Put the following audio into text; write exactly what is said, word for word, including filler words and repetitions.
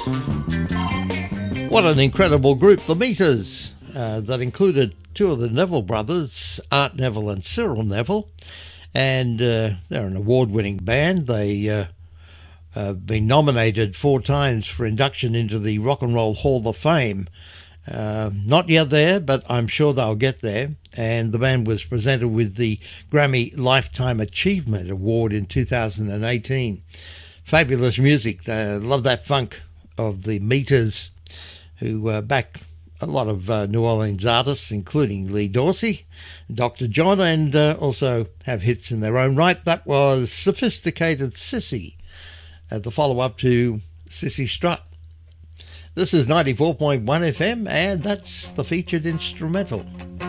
What an incredible group, the Meters, uh, that included two of the Neville brothers, Art Neville and Cyril Neville, and uh, they're an award-winning band. They uh, have been nominated four times for induction into the Rock and Roll Hall of Fame. Uh, not yet there, but I'm sure they'll get there. And the band was presented with the Grammy Lifetime Achievement Award in two thousand eighteen. Fabulous music. I love that funk of the Meters, who uh, back a lot of uh, New Orleans artists, including Lee Dorsey, Doctor John, and uh, also have hits in their own right. That was Sophisticated Sissy, uh, the follow-up to Sissy Strut. This is ninety-four point one F M, and that's the featured instrumental.